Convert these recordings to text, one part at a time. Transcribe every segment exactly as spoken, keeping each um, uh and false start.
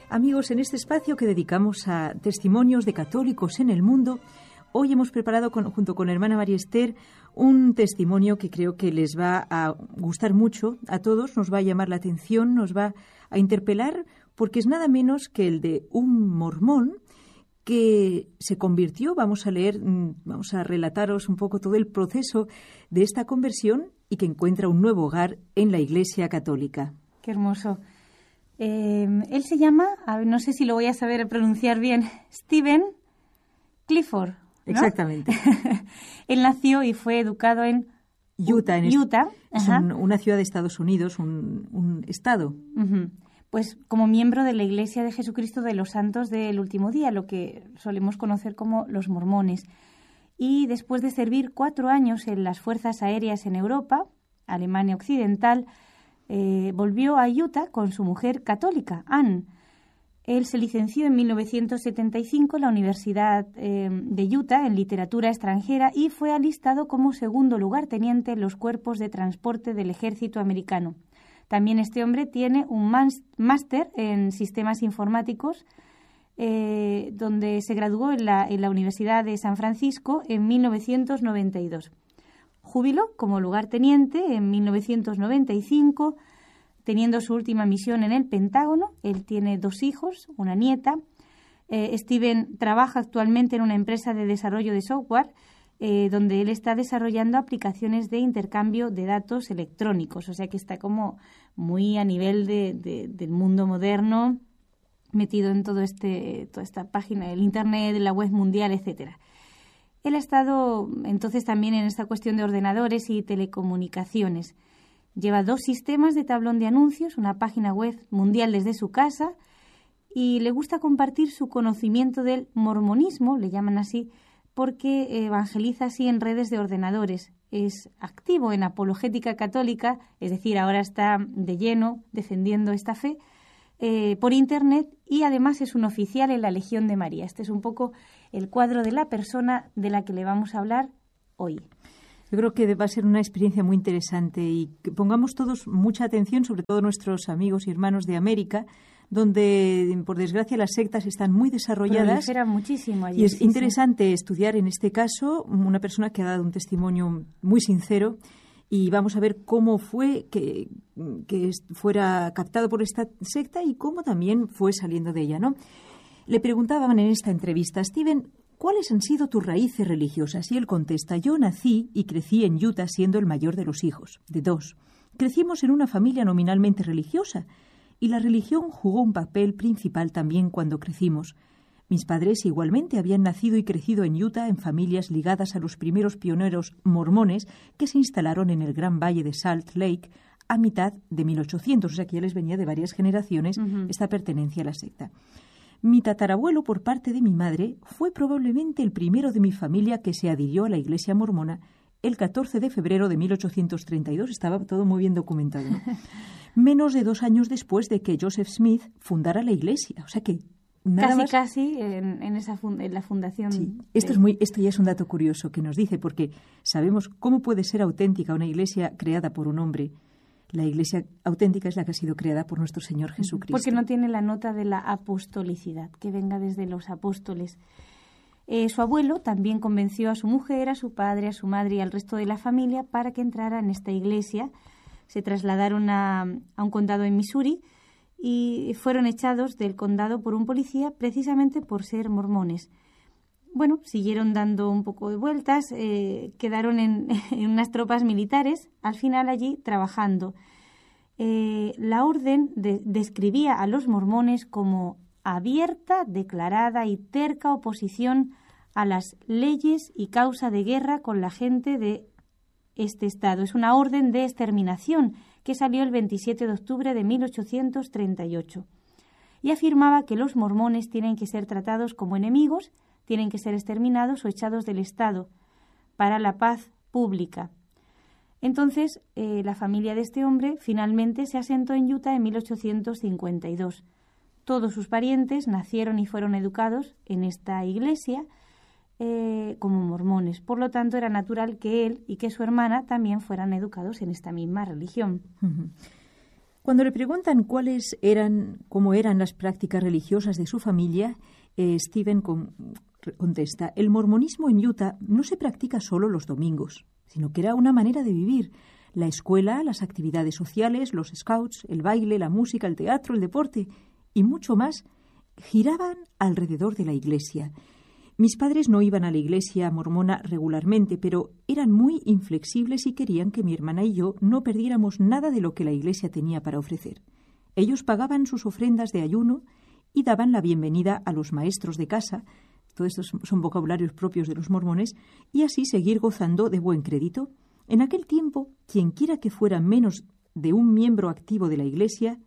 Amigos, en este espacio que dedicamos a testimonios de católicos en el mundo, hoy hemos preparado con, junto con hermana María Esther un testimonio que creo que les va a gustar mucho a todos, nos va a llamar la atención, nos va a interpelar, porque es nada menos que el de un mormón que se convirtió. Vamos a leer, vamos a relataros un poco todo el proceso de esta conversión y que encuentra un nuevo hogar en la Iglesia Católica. Qué hermoso. Eh, él se llama, a ver, no sé si lo voy a saber pronunciar bien, Stephen Clifford, ¿no? Exactamente. Él nació y fue educado en Utah. En Utah. Es un, una ciudad de Estados Unidos, un, un estado. Uh-huh. Pues como miembro de la Iglesia de Jesucristo de los Santos del Último Día, lo que solemos conocer como los mormones. Y después de servir cuatro años en las Fuerzas Aéreas en Europa, Alemania Occidental, Eh, volvió a Utah con su mujer católica, Anne. Él se licenció en mil novecientos setenta y cinco en la Universidad eh, de Utah en literatura extranjera y fue alistado como segundo lugarteniente en los cuerpos de transporte del ejército americano. También este hombre tiene un máster en sistemas informáticos, eh, donde se graduó en la, en la Universidad de San Francisco en mil novecientos noventa y dos. Jubiló como lugarteniente en mil novecientos noventa y cinco, teniendo su última misión en el Pentágono. Él tiene dos hijos, una nieta. Eh, Steven trabaja actualmente en una empresa de desarrollo de software, eh, donde él está desarrollando aplicaciones de intercambio de datos electrónicos. O sea que está como muy a nivel de, de, del mundo moderno, metido en todo este, toda esta página, el Internet, la web mundial, etcétera. Él ha estado entonces también en esta cuestión de ordenadores y telecomunicaciones. Lleva dos sistemas de tablón de anuncios, una página web mundial desde su casa, y le gusta compartir su conocimiento del mormonismo, le llaman así, porque evangeliza así en redes de ordenadores. Es activo en apologética católica, es decir, ahora está de lleno defendiendo esta fe, Eh, por Internet, y además es un oficial en la Legión de María. Este es un poco el cuadro de la persona de la que le vamos a hablar hoy. Yo creo que va a ser una experiencia muy interesante y que pongamos todos mucha atención, sobre todo nuestros amigos y hermanos de América, donde, por desgracia, las sectas están muy desarrolladas. Proliferan muchísimo allí. Y es sí, interesante sí. estudiar en este caso una persona que ha dado un testimonio muy sincero. Y vamos a ver cómo fue que, que fuera captado por esta secta y cómo también fue saliendo de ella, ¿no? Le preguntaban en esta entrevista, Stephen, ¿cuáles han sido tus raíces religiosas? Y él contesta, yo nací y crecí en Utah siendo el mayor de los hijos, de dos. Crecimos en una familia nominalmente religiosa y la religión jugó un papel principal también cuando crecimos. Mis padres igualmente habían nacido y crecido en Utah en familias ligadas a los primeros pioneros mormones que se instalaron en el Gran Valle de Salt Lake a mitad de mil ochocientos, o sea que ya les venía de varias generaciones uh-huh. esta pertenencia a la secta. Mi tatarabuelo, por parte de mi madre, fue probablemente el primero de mi familia que se adhirió a la Iglesia mormona el catorce de febrero de mil ochocientos treinta y dos. Estaba todo muy bien documentado, ¿no? Menos de dos años después de que Joseph Smith fundara la Iglesia, o sea que Nada casi, más. casi en, en, esa fund- en la fundación. Sí. Esto, es muy, esto ya es un dato curioso que nos dice, porque sabemos cómo puede ser auténtica una iglesia creada por un hombre. La iglesia auténtica es la que ha sido creada por nuestro Señor Jesucristo. Porque no tiene la nota de la apostolicidad, que venga desde los apóstoles. Eh, su abuelo también convenció a su mujer, a su padre, a su madre y al resto de la familia para que entrara en esta iglesia. Se trasladaron a, a un condado en Missouri y fueron echados del condado por un policía precisamente por ser mormones. Bueno, siguieron dando un poco de vueltas, eh, quedaron en, en unas tropas militares, al final allí trabajando. Eh, la orden de, describía a los mormones como abierta, declarada y terca oposición a las leyes y causa de guerra con la gente de este estado. Es una orden de exterminación que salió el veintisiete de octubre de mil ochocientos treinta y ocho. Y afirmaba que los mormones tienen que ser tratados como enemigos, tienen que ser exterminados o echados del Estado para la paz pública. Entonces, eh, la familia de este hombre finalmente se asentó en Utah en mil ochocientos cincuenta y dos. Todos sus parientes nacieron y fueron educados en esta iglesia eh, como mormones. Por lo tanto, era natural que él y que su hermana también fueran educados en esta misma religión. Uh-huh. Cuando le preguntan cuáles eran, cómo eran las prácticas religiosas de su familia, eh, Stephen con, contesta: el mormonismo en Utah no se practica solo los domingos, sino que era una manera de vivir. La escuela, las actividades sociales, los scouts, el baile, la música, el teatro, el deporte y mucho más giraban alrededor de la iglesia. Mis padres no iban a la iglesia mormona regularmente, pero eran muy inflexibles y querían que mi hermana y yo no perdiéramos nada de lo que la iglesia tenía para ofrecer. Ellos pagaban sus ofrendas de ayuno y daban la bienvenida a los maestros de casa, todos estos son vocabularios propios de los mormones, y así seguir gozando de buen crédito. En aquel tiempo, quienquiera que fuera menos de un miembro activo de la iglesia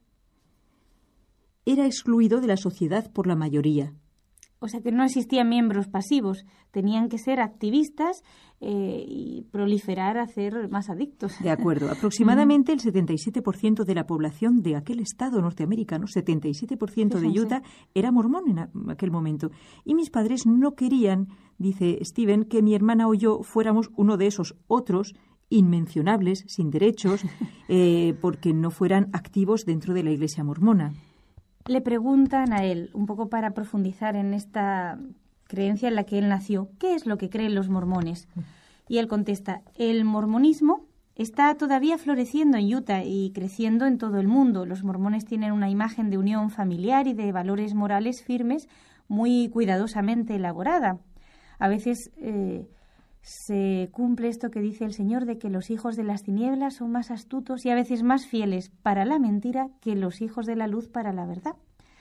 era excluido de la sociedad por la mayoría. O sea que no existían miembros pasivos, tenían que ser activistas eh, y proliferar a ser más adictos. De acuerdo. Aproximadamente el setenta y siete por ciento de la población de aquel estado norteamericano, setenta y siete por ciento de Utah, era mormón en aquel momento. Y mis padres no querían, dice Stephen, que mi hermana o yo fuéramos uno de esos otros inmencionables, sin derechos, eh, porque no fueran activos dentro de la iglesia mormona. Le preguntan a él, un poco para profundizar en esta creencia en la que él nació, ¿qué es lo que creen los mormones? Y él contesta: el mormonismo está todavía floreciendo en Utah y creciendo en todo el mundo. Los mormones tienen una imagen de unión familiar y de valores morales firmes muy cuidadosamente elaborada. A veces eh, se cumple esto que dice el Señor de que los hijos de las tinieblas son más astutos y a veces más fieles para la mentira que los hijos de la luz para la verdad.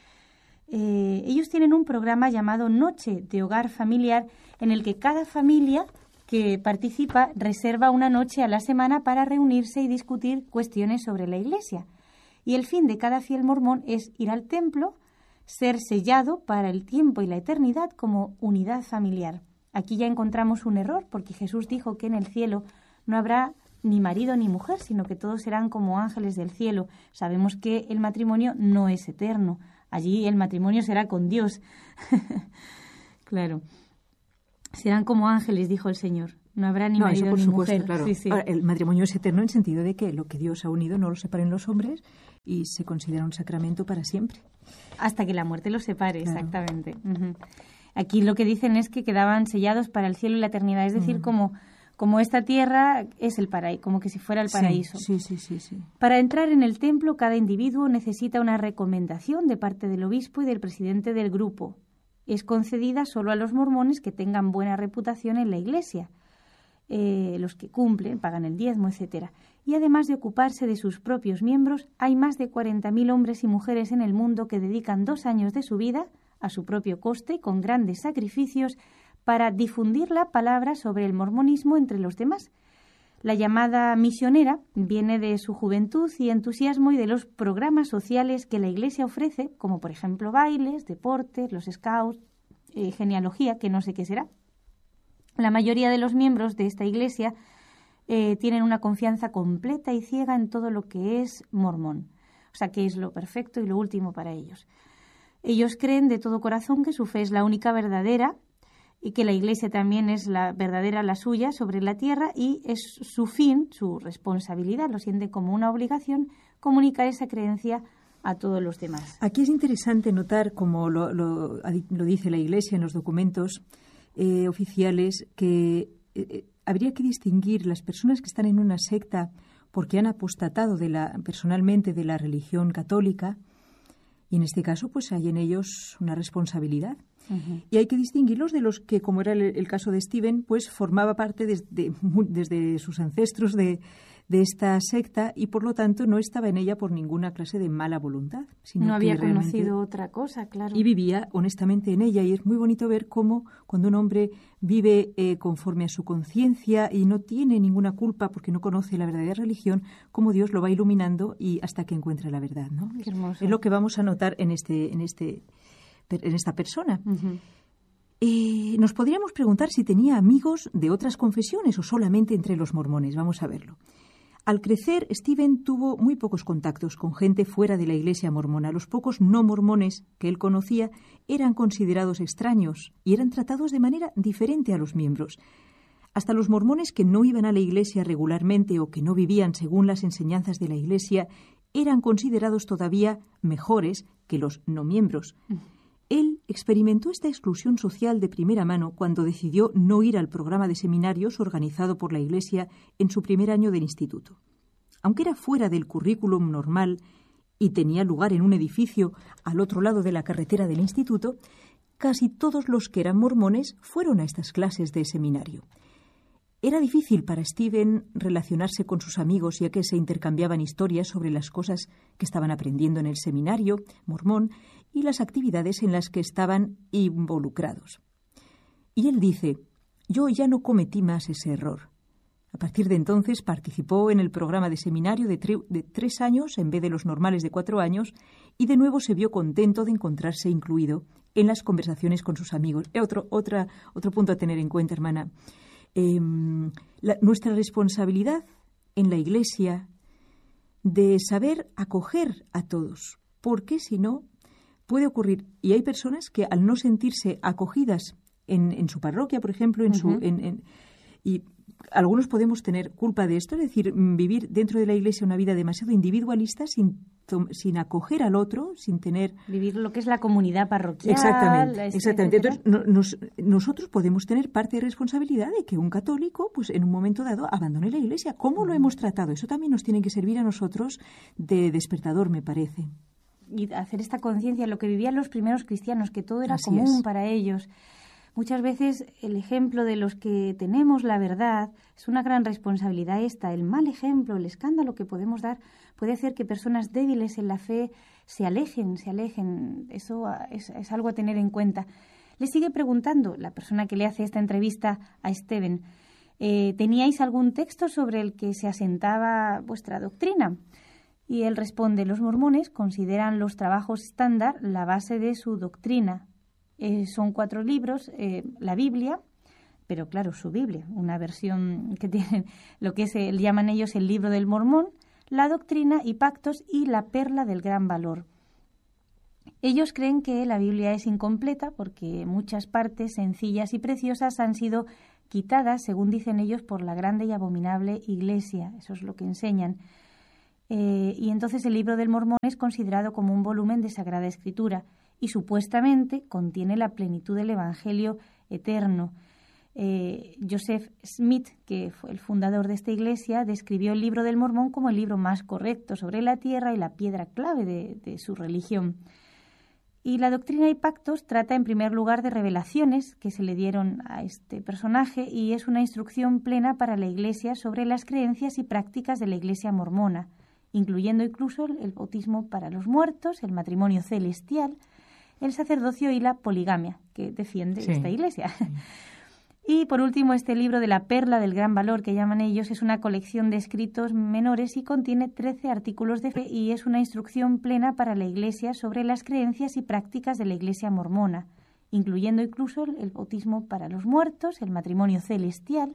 Eh, ellos tienen un programa llamado Noche de Hogar Familiar, en el que cada familia que participa reserva una noche a la semana para reunirse y discutir cuestiones sobre la Iglesia. Y el fin de cada fiel mormón es ir al templo, ser sellado para el tiempo y la eternidad como unidad familiar. Aquí ya encontramos un error, porque Jesús dijo que en el cielo no habrá ni marido ni mujer, sino que todos serán como ángeles del cielo. Sabemos que el matrimonio no es eterno. Allí el matrimonio será con Dios. Claro. Serán como ángeles, dijo el Señor. No habrá ni no, marido eso por ni supuesto, mujer. Claro. Sí, sí. Ahora, el matrimonio es eterno en sentido de que lo que Dios ha unido no lo separen los hombres y se considera un sacramento para siempre. Hasta que la muerte los separe, claro. Exactamente. Uh-huh. Aquí lo que dicen es que quedaban sellados para el cielo y la eternidad, es decir, uh-huh. como, como esta tierra es el paraíso, como que si fuera el paraíso. Sí, sí, sí, sí, sí. Para entrar en el templo, cada individuo necesita una recomendación de parte del obispo y del presidente del grupo. Es concedida solo a los mormones que tengan buena reputación en la iglesia, eh, los que cumplen, pagan el diezmo, etcétera. Y además de ocuparse de sus propios miembros, hay más de cuarenta mil hombres y mujeres en el mundo que dedican dos años de su vida a su propio coste y con grandes sacrificios para difundir la palabra sobre el mormonismo entre los demás. La llamada misionera viene de su juventud y entusiasmo y de los programas sociales que la Iglesia ofrece, como por ejemplo bailes, deportes, los scouts, eh, genealogía, que no sé qué será. La mayoría de los miembros de esta Iglesia eh, tienen una confianza completa y ciega en todo lo que es mormón, o sea, que es lo perfecto y lo último para ellos. Ellos creen de todo corazón que su fe es la única verdadera y que la Iglesia también es la verdadera, la suya, sobre la tierra, y es su fin, su responsabilidad, lo sienten como una obligación, comunicar esa creencia a todos los demás. Aquí es interesante notar, como lo, lo, lo dice la Iglesia en los documentos eh, oficiales, que eh, habría que distinguir las personas que están en una secta porque han apostatado de la, personalmente de la religión católica. Y en este caso, pues hay en ellos una responsabilidad. Uh-huh. Y hay que distinguirlos de los que, como era el, el caso de Stephen, pues formaba parte desde, desde sus ancestros de, de esta secta y, por lo tanto, no estaba en ella por ninguna clase de mala voluntad. Sino no había que conocido otra cosa, claro. Y vivía honestamente en ella. Y es muy bonito ver cómo cuando un hombre vive eh, conforme a su conciencia y no tiene ninguna culpa porque no conoce la verdadera religión, cómo Dios lo va iluminando y hasta que encuentra la verdad, ¿no? Qué hermoso. Es lo que vamos a notar en este, en este, en esta persona. Uh-huh. Eh, nos podríamos preguntar si tenía amigos de otras confesiones o solamente entre los mormones. Vamos a verlo. Al crecer, Stephen tuvo muy pocos contactos con gente fuera de la iglesia mormona. Los pocos no mormones que él conocía eran considerados extraños y eran tratados de manera diferente a los miembros. Hasta los mormones que no iban a la iglesia regularmente o que no vivían según las enseñanzas de la iglesia eran considerados todavía mejores que los no miembros. Él experimentó esta exclusión social de primera mano cuando decidió no ir al programa de seminarios organizado por la Iglesia en su primer año del instituto. Aunque era fuera del currículum normal y tenía lugar en un edificio al otro lado de la carretera del instituto, casi todos los que eran mormones fueron a estas clases de seminario. Era difícil para Stephen relacionarse con sus amigos, ya que se intercambiaban historias sobre las cosas que estaban aprendiendo en el seminario mormón y las actividades en las que estaban involucrados. Y él dice: «Yo ya no cometí más ese error». A partir de entonces participó en el programa de seminario de, tre- de tres años en vez de los normales de cuatro años y de nuevo se vio contento de encontrarse incluido en las conversaciones con sus amigos. Eh, otro, otra, otro punto a tener en cuenta, hermana. Eh, la, nuestra responsabilidad en la Iglesia de saber acoger a todos, porque si no puede ocurrir, y hay personas que al no sentirse acogidas en, en su parroquia, por ejemplo, en uh-huh. su en, en, y algunos podemos tener culpa de esto, es decir, vivir dentro de la Iglesia una vida demasiado individualista sin, sin acoger al otro, sin tener... Vivir lo que es la comunidad parroquial. Exactamente, exactamente. Entonces, no, nos, nosotros podemos tener parte de responsabilidad de que un católico, pues en un momento dado, abandone la Iglesia. ¿Cómo lo hemos tratado? Eso también nos tiene que servir a nosotros de despertador, me parece. Y hacer esta conciencia de lo que vivían los primeros cristianos, que todo era Así común es. para ellos. Muchas veces el ejemplo de los que tenemos la verdad es una gran responsabilidad esta. El mal ejemplo, el escándalo que podemos dar puede hacer que personas débiles en la fe se alejen, se alejen. Eso es, es algo a tener en cuenta. Le sigue preguntando la persona que le hace esta entrevista a Stephen, eh, ¿teníais algún texto sobre el que se asentaba vuestra doctrina? Y él responde, los mormones consideran los trabajos estándar la base de su doctrina. Eh, son cuatro libros, eh, la Biblia, pero claro, su Biblia, una versión que tienen lo que es, eh, llaman ellos el libro del Mormón, la doctrina y pactos y la perla del gran valor. Ellos creen que la Biblia es incompleta porque muchas partes sencillas y preciosas han sido quitadas, según dicen ellos, por la grande y abominable Iglesia. Eso es lo que enseñan. Eh, y entonces el libro del Mormón es considerado como un volumen de Sagrada Escritura y supuestamente contiene la plenitud del Evangelio eterno. Eh, Joseph Smith, que fue el fundador de esta iglesia, describió el libro del Mormón como el libro más correcto sobre la tierra y la piedra clave de, de su religión. Y la doctrina y pactos trata en primer lugar de revelaciones que se le dieron a este personaje y es una instrucción plena para la iglesia sobre las creencias y prácticas de la iglesia mormona, incluyendo incluso el bautismo para los muertos, el matrimonio celestial, el sacerdocio y la poligamia, que defiende sí. esta iglesia. Sí. Y por último, este libro de la perla del gran valor, que llaman ellos, es una colección de escritos menores y contiene trece artículos de fe y es una instrucción plena para la iglesia sobre las creencias y prácticas de la iglesia mormona, incluyendo incluso el bautismo para los muertos, el matrimonio celestial,